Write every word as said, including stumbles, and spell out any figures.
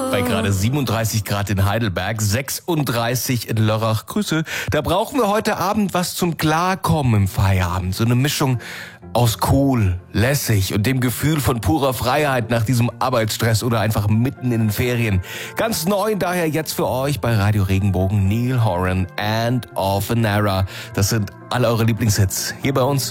Bei gerade siebenunddreißig Grad in Heidelberg, sechsunddreißig in Lörrach. Grüße. Da brauchen wir heute Abend was zum Klarkommen im Feierabend. So eine Mischung aus cool, lässig und dem Gefühl von purer Freiheit nach diesem Arbeitsstress oder einfach mitten in den Ferien. Ganz neu daher jetzt für euch bei Radio Regenbogen Neil Horan and of an Era. Das sind alle eure Lieblingshits hier bei uns